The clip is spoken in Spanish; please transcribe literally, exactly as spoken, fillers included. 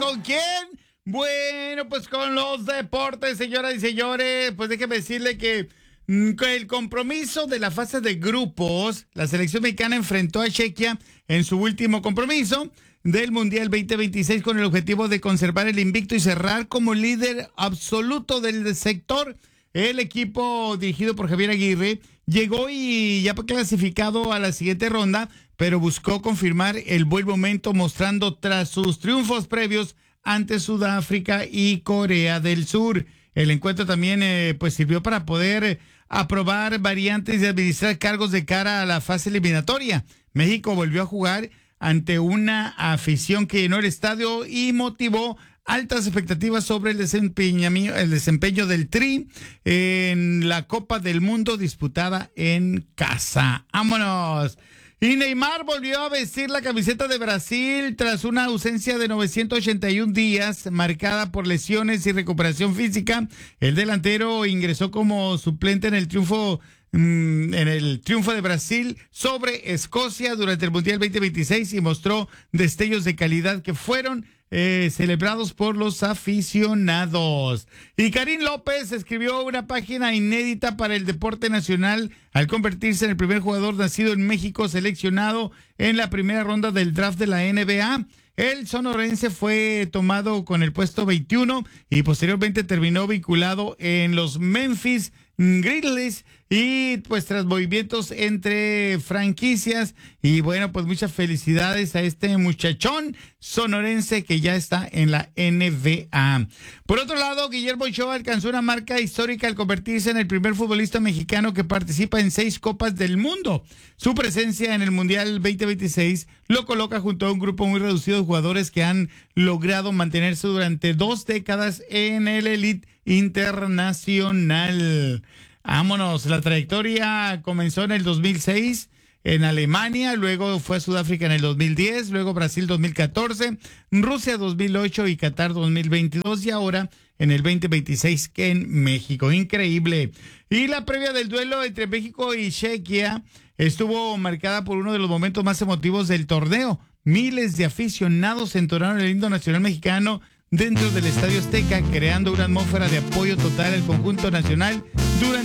¿con quién? Bueno, pues con los deportes, señoras y señores. Pues déjeme decirle que, mm, que el compromiso de la fase de grupos, la selección mexicana enfrentó a Chequia en su último compromiso del Mundial veinte veintiséis con el objetivo de conservar el invicto y cerrar como líder absoluto del sector. El equipo dirigido por Javier Aguirre llegó y ya clasificado a la siguiente ronda, pero buscó confirmar el buen momento mostrando tras sus triunfos previos ante Sudáfrica y Corea del Sur. El encuentro también eh, pues sirvió para poder eh, aprobar variantes y administrar cargos de cara a la fase eliminatoria. México volvió a jugar ante una afición que llenó el estadio y motivó altas expectativas sobre el desempeño, el desempeño del Tri en la Copa del Mundo disputada en casa. ¡Vámonos! Y Neymar volvió a vestir la camiseta de Brasil tras una ausencia de novecientos ochenta y un días marcada por lesiones y recuperación física. El delantero ingresó como suplente en el triunfo en el triunfo de Brasil sobre Escocia durante el Mundial veinte veintiséis y mostró destellos de calidad que fueron eh, celebrados por los aficionados. Y Karim López escribió una página inédita para el deporte nacional al convertirse en el primer jugador nacido en México seleccionado en la primera ronda del draft de la N B A. El sonorense fue tomado con el puesto veintiuno y posteriormente terminó vinculado en los Memphis Grizzlies y pues tras movimientos entre franquicias. Y bueno, pues muchas felicidades a este muchachón sonorense que ya está en la N B A. Por otro lado, Guillermo Ochoa alcanzó una marca histórica al convertirse en el primer futbolista mexicano que participa en seis Copas del Mundo. Su presencia en el Mundial veinte veintiséis lo coloca junto a un grupo muy reducido de jugadores que han logrado mantenerse durante dos décadas en el elite internacional. Vámonos, la trayectoria comenzó en el dos mil seis en Alemania, luego fue a Sudáfrica en el dos mil diez, luego Brasil dos mil catorce, Rusia dos mil ocho y Qatar dos mil veintidós y ahora en el veinte veintiséis que en México. Increíble. Y la previa del duelo entre México y Chequia estuvo marcada por uno de los momentos más emotivos del torneo. Miles de aficionados entonaron el himno nacional mexicano dentro del Estadio Azteca, creando una atmósfera de apoyo total al conjunto nacional durante